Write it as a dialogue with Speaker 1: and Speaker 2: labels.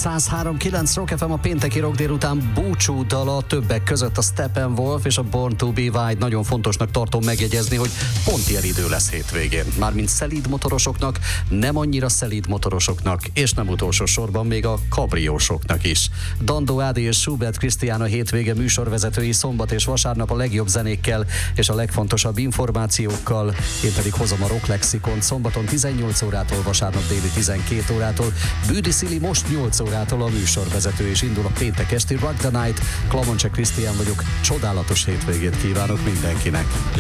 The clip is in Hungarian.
Speaker 1: 103.9 Rock FM, a pénteki rock délután búcsú dala, többek között a Steppenwolf és a Born to Be Wild. Nagyon fontosnak tartom megjegyezni, hogy pont ilyen idő lesz hétvégén. Mármint szelíd motorosoknak, nem annyira szelíd motorosoknak, és nem utolsó sorban még a kabriósoknak is. Dandó Ádi és Schubert Krisztián a hétvége műsorvezetői, szombat és vasárnap a legjobb zenékkel és a legfontosabb információkkal. Én pedig hozom a Rock Lexikont szombaton 18 órától, vasárnap déli 12 órától. Bűdi Szili most 8 órától a műsorvezető, és indul a péntek esti Rock the Night. Klamoncsek Krisztián vagyok, csodálatos hétvégét kívánok mindenkinek!